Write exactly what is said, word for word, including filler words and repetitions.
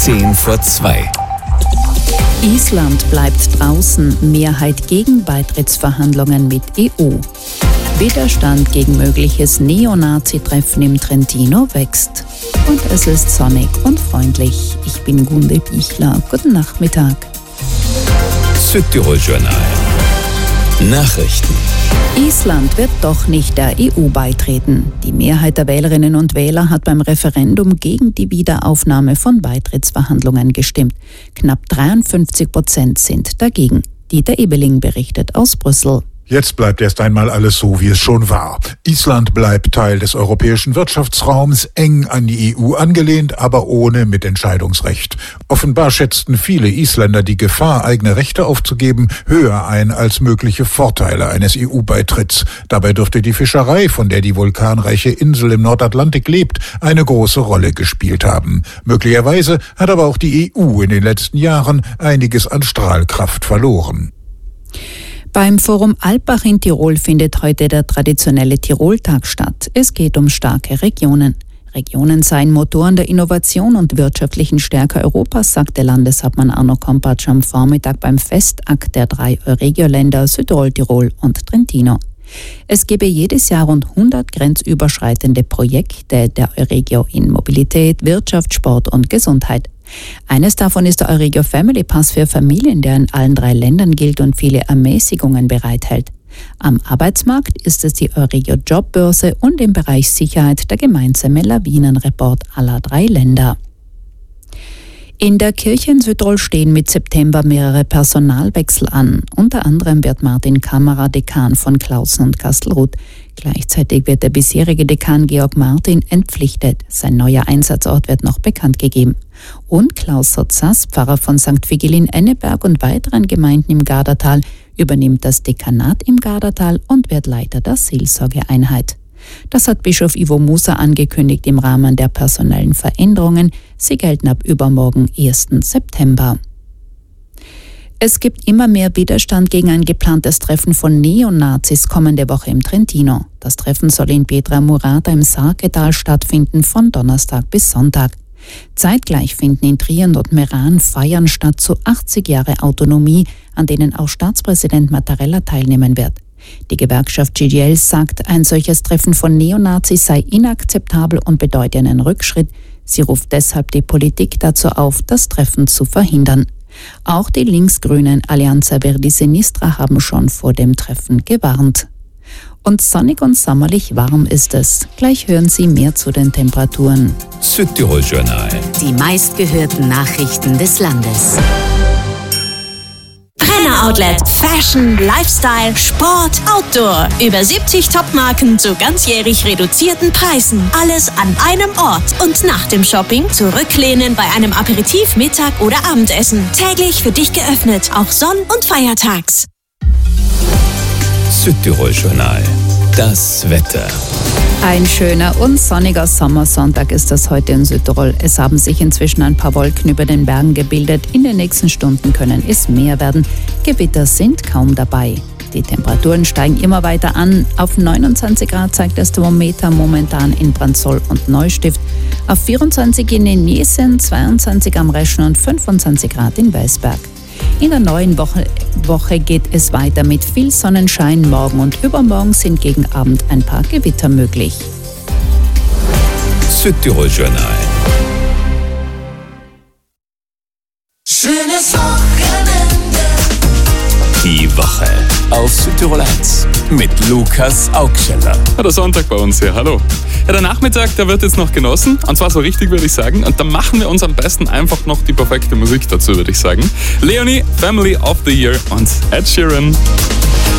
zehn vor zwei. Island bleibt draußen, Mehrheit gegen Beitrittsverhandlungen mit E U. Widerstand gegen mögliches Neonazi-Treffen im Trentino wächst. Und es ist sonnig und freundlich. Ich bin Gunde Bichler. Guten Nachmittag. Südtirol-Journal. Nachrichten. Island wird doch nicht der E U beitreten. Die Mehrheit der Wählerinnen und Wähler hat beim Referendum gegen die Wiederaufnahme von Beitrittsverhandlungen gestimmt. Knapp dreiundfünfzig Prozent sind dagegen. Dieter Ebeling berichtet aus Brüssel. Jetzt bleibt erst einmal alles so, wie es schon war. Island bleibt Teil des europäischen Wirtschaftsraums, eng an die E U angelehnt, aber ohne Mitentscheidungsrecht. Offenbar schätzten viele Isländer die Gefahr, eigene Rechte aufzugeben, höher ein als mögliche Vorteile eines E U-Beitritts. Dabei dürfte die Fischerei, von der die vulkanreiche Insel im Nordatlantik lebt, eine große Rolle gespielt haben. Möglicherweise hat aber auch die E U in den letzten Jahren einiges an Strahlkraft verloren. Beim Forum Alpbach in Tirol findet heute der traditionelle Tiroltag statt. Es geht um starke Regionen. Regionen seien Motoren der Innovation und wirtschaftlichen Stärke Europas, sagte Landeshauptmann Arno Kompatsch am Vormittag beim Festakt der drei Euregio-Länder Südtirol, Tirol und Trentino. Es gebe jedes Jahr rund hundert grenzüberschreitende Projekte der Euregio in Mobilität, Wirtschaft, Sport und Gesundheit. Eines davon ist der Euregio Family Pass für Familien, der in allen drei Ländern gilt und viele Ermäßigungen bereithält. Am Arbeitsmarkt ist es die Euregio Jobbörse und im Bereich Sicherheit der gemeinsame Lawinenreport aller drei Länder. In der Kirche in Südtirol stehen mit September mehrere Personalwechsel an. Unter anderem wird Martin Kammerer Dekan von Klausen und Kastelruth. Gleichzeitig wird der bisherige Dekan Georg Martin entpflichtet. Sein neuer Einsatzort wird noch bekannt gegeben. Und Klaus Sotzas, Pfarrer von Sankt Vigil in Enneberg und weiteren Gemeinden im Gardatal, übernimmt das Dekanat im Gardatal und wird Leiter der Seelsorgeeinheit. Das hat Bischof Ivo Musa angekündigt im Rahmen der personellen Veränderungen. Sie gelten ab übermorgen, ersten September. Es gibt immer mehr Widerstand gegen ein geplantes Treffen von Neonazis kommende Woche im Trentino. Das Treffen soll in Pietra Murata im Sarketal stattfinden von Donnerstag bis Sonntag. Zeitgleich finden in Trient und Meran Feiern statt zu achtzig Jahre Autonomie, an denen auch Staatspräsident Mattarella teilnehmen wird. Die Gewerkschaft G D L sagt, ein solches Treffen von Neonazis sei inakzeptabel und bedeute einen Rückschritt. Sie ruft deshalb die Politik dazu auf, das Treffen zu verhindern. Auch die linksgrünen Alleanza Verdi Sinistra haben schon vor dem Treffen gewarnt. Und sonnig und sommerlich warm ist es. Gleich hören Sie mehr zu den Temperaturen. Südtirol-Journal. Die meistgehörten Nachrichten des Landes. Brenner Outlet. Fashion, Lifestyle, Sport, Outdoor. Über siebzig Top-Marken zu ganzjährig reduzierten Preisen. Alles an einem Ort. Und nach dem Shopping zurücklehnen bei einem Aperitif, Mittag oder Abendessen. Täglich für dich geöffnet, auch sonn- und feiertags. Südtirol-Journal. Das Wetter. Ein schöner und sonniger Sommersonntag ist das heute in Südtirol. Es haben sich inzwischen ein paar Wolken über den Bergen gebildet. In den nächsten Stunden können es mehr werden. Gewitter sind kaum dabei. Die Temperaturen steigen immer weiter an. Auf neunundzwanzig Grad zeigt das Thermometer momentan in Brandsol und Neustift. Auf vierundzwanzig in Nesen, zweiundzwanzig am Reschen und fünfundzwanzig Grad in Weißberg. In der neuen Woche, Woche geht es weiter mit viel Sonnenschein. Morgen und übermorgen sind gegen Abend ein paar Gewitter möglich. Südtirol-Journal. Schönes Wochenende. Die Woche auf Südtirol eins mit Lukas Augscheller. Ja, der Sonntag bei uns hier, hallo. Ja, der Nachmittag, der wird jetzt noch genossen, und zwar so richtig, würde ich sagen. Und da machen wir uns am besten einfach noch die perfekte Musik dazu, würde ich sagen. Leonie, Family of the Year und Ed Sheeran.